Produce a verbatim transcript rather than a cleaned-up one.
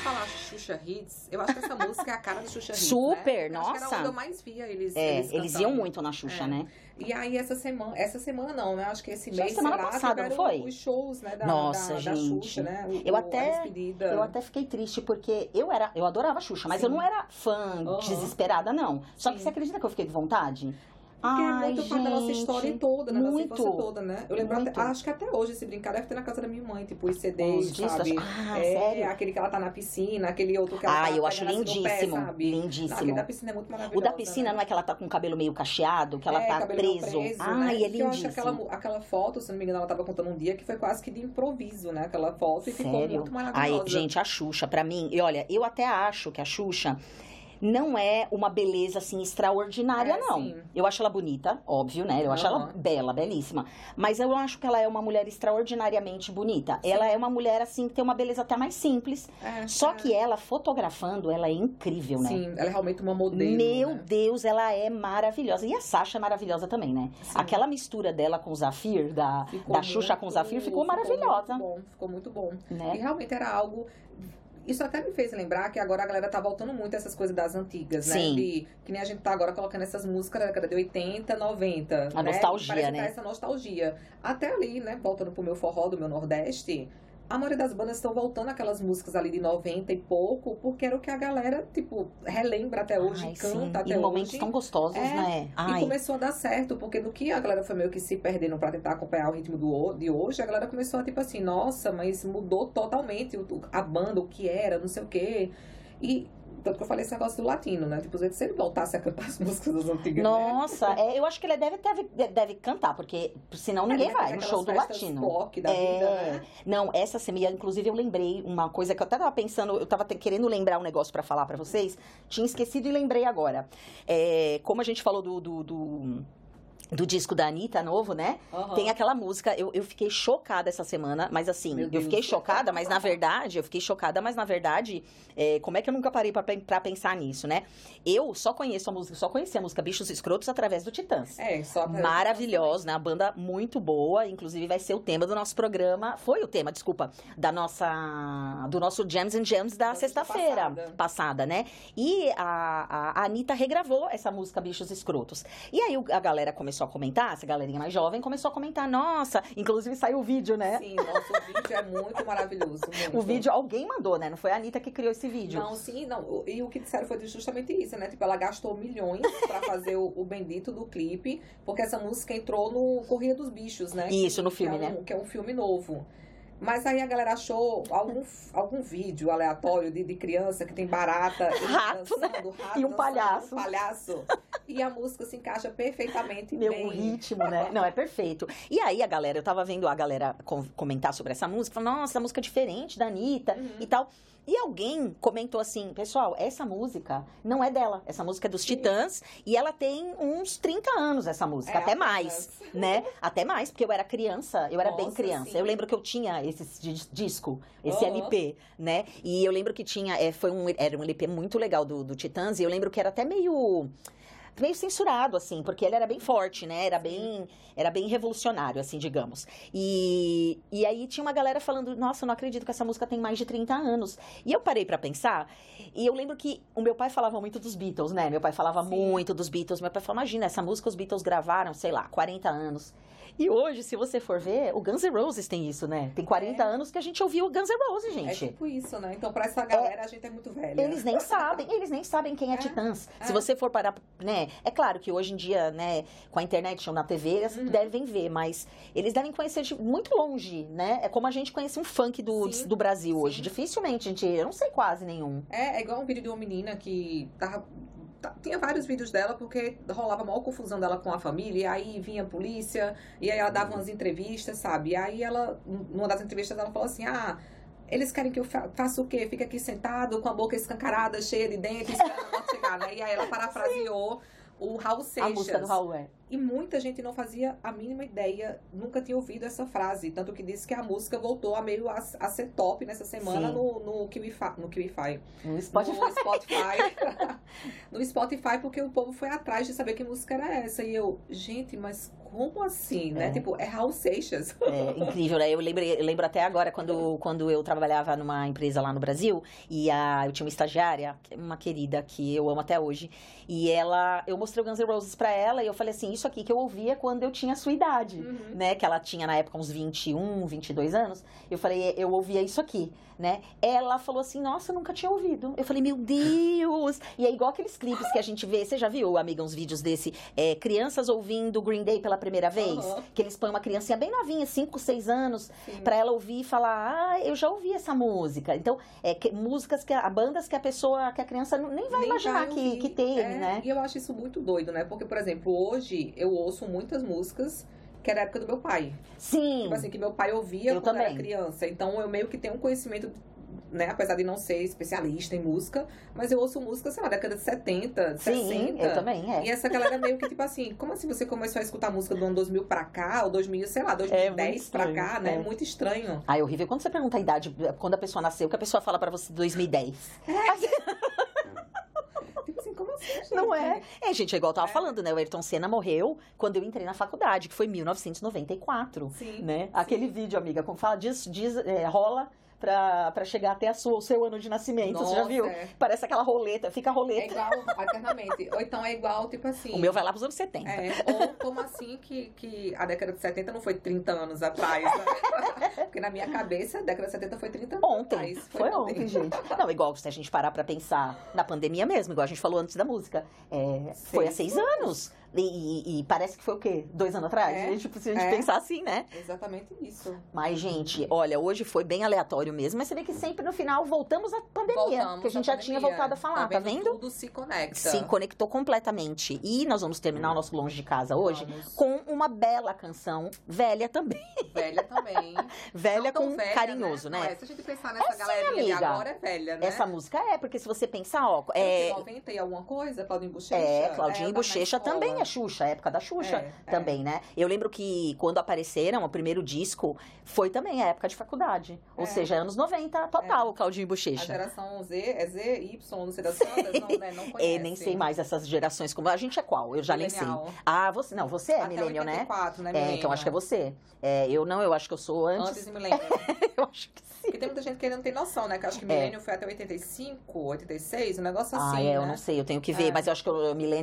falar Xuxa Hits, eu acho que essa música é a cara do Xuxa Hits, Super, né? nossa. Acho que era onde eu mais via eles É, eles, eles iam muito na Xuxa, é. né? E aí, essa semana, essa semana não, né? Acho que esse Já mês, semana sei lá, passada, não foi? os shows, né? Da, Nossa, da, gente. da Xuxa, né? O, eu, o, até, a despedida. eu até fiquei triste, porque eu era, eu adorava a Xuxa, mas Sim. eu não era fã uhum. desesperada, não. Só Sim. que você acredita que eu fiquei com vontade? Porque Ai, é muito gente, parte da nossa história toda, né? Muito, da nossa infância toda, né? Eu lembro, até, acho que até hoje, se brincar, deve ter na casa da minha mãe, tipo, os C Ds, discos, sabe? Ah, é, sério? aquele que ela tá na piscina, aquele outro que ela ah, tá eu acho lindíssimo, assim no pé, sabe? lindíssimo. Não, aquele da piscina é muito maravilhoso. O da piscina, né? Não é que ela tá com o cabelo meio cacheado, que ela é, tá preso. preso. Ai, né? é lindíssimo. Eu acho que aquela, aquela foto, se não me engano, ela tava contando um dia que foi quase que de improviso, né? Aquela foto e Sério? ficou muito maravilhosa. Ai, gente, a Xuxa, pra mim, e olha, eu até acho que a Xuxa não é uma beleza, assim, extraordinária, é, não. sim. Eu acho ela bonita, óbvio, né? Eu acho uhum. ela bela, belíssima. Mas eu acho que ela é uma mulher extraordinariamente bonita. Sim. Ela é uma mulher, assim, que tem uma beleza até mais simples. É, Só é. que ela, fotografando, ela é incrível, né? Sim, ela é realmente uma modelo, Meu né? Deus, ela é maravilhosa. E a Sasha é maravilhosa também, né? Sim. Aquela mistura dela com o Zafir, da, da Xuxa com o Zafir, ficou, ficou maravilhosa. Muito bom, ficou muito bom. Né? E realmente era algo... Isso até me fez lembrar que agora a galera tá voltando muito a essas coisas das antigas, né? Sim. De, que nem a gente tá agora colocando essas músicas da década de oitenta, noventa. A né? nostalgia, Parece né? Tá essa nostalgia. Até ali, né? Voltando pro meu forró do meu Nordeste, a maioria das bandas estão voltando aquelas músicas ali de noventa e pouco, porque era o que a galera, tipo, relembra até hoje, Ai, canta sim. até em hoje. momentos tão gostosos, é, né? Ai. E começou a dar certo, porque no que a galera foi meio que se perdendo pra tentar acompanhar o ritmo do, de hoje, a galera começou a, tipo assim, nossa, mas mudou totalmente a banda, o que era, não sei o quê. E... Tanto que eu falei esse negócio do latino, né? Tipo, se ele voltasse a cantar as músicas das antigas, Nossa, né? é, eu acho que ele deve, deve, deve cantar, porque senão ninguém é, vai no show do latino. Pop da é, vida, né? Não, essa semana, inclusive, eu lembrei uma coisa que eu até tava pensando, eu tava te, querendo lembrar um negócio pra falar pra vocês, tinha esquecido e lembrei agora. É, como a gente falou do... do, do do disco da Anitta novo, né? Uhum. Tem aquela música, eu, eu fiquei chocada essa semana, mas assim, Meu eu Deus. fiquei chocada, mas na verdade, eu fiquei chocada, mas na verdade, é, como é que eu nunca parei pra, pra pensar nisso, né? Eu só conheço a música, só conheci a música Bichos Escrotos através do Titãs. É, só Maravilhosa, né? A banda muito boa, inclusive vai ser o tema do nosso programa, foi o tema, desculpa, da nossa, do nosso Jams and Jams da sexta-feira passada. passada, né? E a, a, a Anitta regravou essa música Bichos Escrotos. E aí a galera começou a comentar, essa galerinha mais jovem começou a comentar, nossa, inclusive saiu o vídeo, né? Sim, nosso vídeo é muito maravilhoso. Muito. O vídeo, alguém mandou, né? Não foi a Anitta que criou esse vídeo. Não, sim, não. E o que disseram foi justamente isso, né? Tipo, ela gastou milhões pra fazer o, o bendito do clipe, porque essa música entrou no Corrida dos Bichos, né? Isso, que, no filme, que é um, né? Que é um filme novo. Mas aí a galera achou algum, algum vídeo aleatório de, de criança que tem barata e rato, né? dançando, rato E um palhaço. Um palhaço. E a música se encaixa perfeitamente Meu, bem. O ritmo, né? Não, é perfeito. E aí a galera, eu tava vendo a galera comentar sobre essa música, falando, nossa, essa música é diferente da Anitta uhum. e tal. E alguém comentou assim, pessoal, essa música não é dela, essa música é dos Sim. Titãs, e ela tem uns trinta anos, essa música, é, até mais, né? Até mais, porque eu era criança, eu era Nossa, bem criança. sim. Eu lembro que eu tinha esse disco, esse uhum. L P, né? E eu lembro que tinha, é, foi um, era um L P muito legal do, do Titãs, e eu lembro que era até meio... meio censurado, assim, porque ele era bem forte, né? Era bem, era bem revolucionário, assim, digamos. E, e aí tinha uma galera falando, nossa, eu não acredito que essa música tem mais de trinta anos. E eu parei pra pensar, e eu lembro que o meu pai falava muito dos Beatles, né? Meu pai falava Sim. muito dos Beatles. Meu pai falou, imagina, essa música os Beatles gravaram, sei lá, quarenta anos. E hoje, se você for ver, o Guns N' Roses tem isso, né? Tem quarenta é. anos que a gente ouviu o Guns N' Roses, gente. É tipo isso, né? Então, pra essa galera, é, a gente é muito velha. Eles nem sabem, eles nem sabem quem é, é Titãs. É. Se você for parar, né? É claro que hoje em dia, né, com a internet ou na T V, eles uhum. devem ver, mas eles devem conhecer de muito longe, né? É como a gente conhece um funk do, do Brasil sim. hoje. Dificilmente, gente, eu não sei quase nenhum. É, é igual um vídeo de uma menina que tava... Tinha vários vídeos dela porque rolava a maior confusão dela com a família, e aí vinha a polícia, e aí ela dava umas entrevistas, sabe? E aí ela, numa das entrevistas, ela falou assim, ah, eles querem que eu fa faça o quê? Fica aqui sentado, com a boca escancarada, cheia de dentes, esperando a morte chegar, né? E aí ela parafraseou o Raul Seixas. A música do Raul, é. E muita gente não fazia a mínima ideia, nunca tinha ouvido essa frase. Tanto que disse que a música voltou a meio a, a ser top nessa semana no, no Kiwify. No Kiwify. No Spotify. No Spotify. No Spotify, porque o povo foi atrás de saber que música era essa. E eu, gente, mas como assim, né? É. Tipo, é Raul Seixas. É incrível, né? Eu lembro, eu lembro até agora, quando, quando eu trabalhava numa empresa lá no Brasil, e a, eu tinha uma estagiária, uma querida, que eu amo até hoje, e ela, eu mostrei o Guns N' Roses pra ela, e eu falei assim, isso aqui que eu ouvia quando eu tinha a sua idade, Uhum. né? Que ela tinha, na época, uns vinte e um, vinte e dois anos. Eu falei, eu ouvia isso aqui, né? Ela falou assim, nossa, eu nunca tinha ouvido. Eu falei, meu Deus! E é igual aqueles clipes que a gente vê, você já viu, amiga, uns vídeos desse, é, crianças ouvindo Green Day pela primeira vez? Uhum. Que eles põem uma criancinha bem novinha, cinco, seis anos, Sim. pra ela ouvir e falar, ah, eu já ouvi essa música. Então, é, que, músicas, que a bandas que a pessoa, que a criança não- nem vai Nem imaginar vai que, ouvir. que teve, É, né? E eu acho isso muito doido, né? Porque, por exemplo, hoje eu ouço muitas músicas que era da época do meu pai. Sim, Tipo assim, que meu pai ouvia Eu quando era também. criança. Então eu meio que tenho um conhecimento, né? Apesar de não ser especialista em música, mas eu ouço música, sei lá, da década de setenta, de sim, sessenta. eu também, é. E essa galera meio que, tipo assim, como assim você começou a escutar música do ano dois mil pra cá, ou dois mil, sei lá, dois mil e dez pra estranho, cá, né? é. Muito estranho. Ah, é horrível. Quando você pergunta a idade, quando a pessoa nasceu, que a pessoa fala pra você dois mil e dez. Tipo assim, como assim, gente? Não é? É, gente, é igual eu tava É. falando, né? O Ayrton Senna morreu quando eu entrei na faculdade, que foi em mil novecentos e noventa e quatro. Sim. Né? Aquele vídeo, amiga, como fala, diz, diz, é, rola pra, pra chegar até a sua, o seu ano de nascimento. Você já Nossa, viu? é. Parece aquela roleta, fica a É roleta. igual, alternamente. Ou então é igual, tipo assim. O meu vai lá pros anos setenta. É, ou como assim que, que a década de setenta não foi trinta anos atrás, né? Porque na minha cabeça, a década de setenta foi trinta anos Ontem. atrás. Foi ontem, gente. Não, igual se a gente parar pra pensar na pandemia mesmo, igual a gente falou antes da música. É, foi há Seis seis anos. E, e- e parece que foi o quê? Dois anos atrás? É, E, tipo, se a gente é. pensar assim, né? Exatamente isso. Mas, gente, olha, hoje foi bem aleatório mesmo, mas você vê que sempre no final voltamos à pandemia. Voltamos que a gente à já tinha pandemia. voltado a falar, tá vendo? Tudo se conecta. Se conectou completamente. E nós vamos terminar o nosso Longe de Casa hoje Vamos. com uma bela canção, velha também. Velha também. Velha Não tão com velha, carinhoso, né? Não é, se a gente pensar nessa É sim, galerinha de amiga. agora, é velha, né? Essa música é, porque se você pensar, ó. É... É, noventa e alguma coisa, Claudinho Bochecha? é Claudinho eu e tava na Bochecha escola. também é Xuxa, a época da Xuxa É, é. também, né? Eu lembro que quando apareceram, o primeiro disco foi também a época de faculdade. Ou É. seja, anos noventa, total, Claudinho e A Bochecha. geração Z, é Z, Y, não sei das quantas, não, né? Não conhece. É, nem sei mais essas gerações como. A gente é qual? Eu já nem sei. Millennial. Ah, você. Não, você é Até millennial, né? oitenta e quatro, né? É, então acho que é você. É, eu não, eu acho que eu sou antes. Antes de milênio. Eu acho que sim. Porque tem muita gente que ainda não tem noção, né? Que eu acho que É. milênio foi até oitenta e cinco, oitenta e seis, um negócio assim, Ah, é, eu né? não sei, eu tenho que ver, É. mas eu acho que o milênio